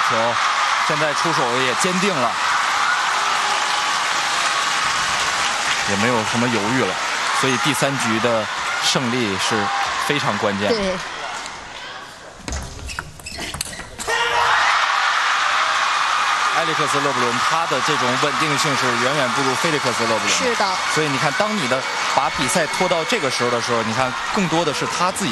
球，现在出手也坚定了，也没有什么犹豫了，所以第3局的胜利是非常关键的。 对。 埃里克斯·勒布伦他的这种稳定性是远远不如菲利克斯·勒布伦。 是的。 所以你看，当你把比赛拖到这个时候的时候，你看更多的是他自己。